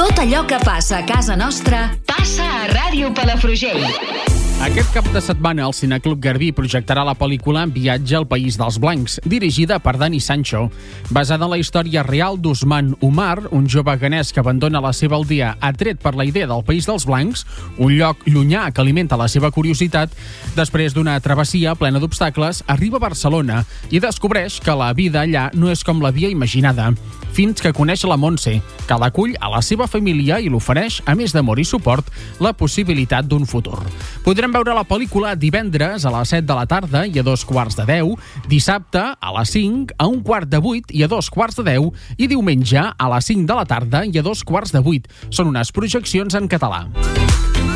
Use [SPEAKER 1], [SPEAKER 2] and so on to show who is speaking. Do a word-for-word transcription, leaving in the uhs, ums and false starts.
[SPEAKER 1] Tot allò que passa a casa nostra passa a Ràdio Palafrugell.
[SPEAKER 2] Aquest cap de setmana el Cineclub Garbí projectarà la pel·lícula Viatge al País dels Blancs, dirigida per Dani Sancho. Basada en la història real d'Usman Umar, un jove ghanès que abandona la seva aldia atret per la idea del País dels Blancs, un lloc llunyà que alimenta la seva curiositat, després d'una travessia plena d'obstacles, arriba a Barcelona i descobreix que la vida allà no és com l'havia imaginada, fins que coneix la Montse, que l'acull a la seva família i l'ofereix, a més d'amor i suport, la possibilitat d'un futur. Podrem veure la pel·lícula divendres a les set de la tarda i a dos quarts de deu, dissabte a les cinc, a un quart de vuit i a dos quarts de deu i diumenge a les cinc de la tarda i a dos quarts de vuit. Són unes projeccions en català.